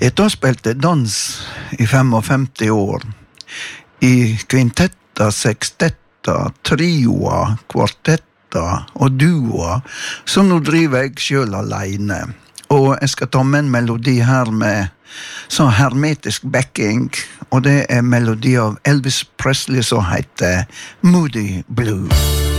Etter å ha spilt dans i 55 år, i kvintetta, sekstetta, trioa, kvartetta og duoa, så nå driver jeg selv alene. Og jeg skal ta med en melodi her med så hermetisk backing, og det melodi av Elvis Presley som heter Moody Blue.